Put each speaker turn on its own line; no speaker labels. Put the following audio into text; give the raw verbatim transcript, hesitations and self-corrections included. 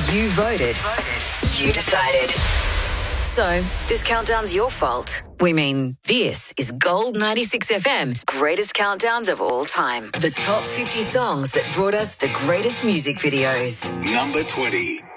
You voted. You decided. So, this countdown's your fault. We mean, this is Gold ninety-six F M's greatest countdowns of all time. The top fifty songs that brought us the greatest music videos.
Number twenty.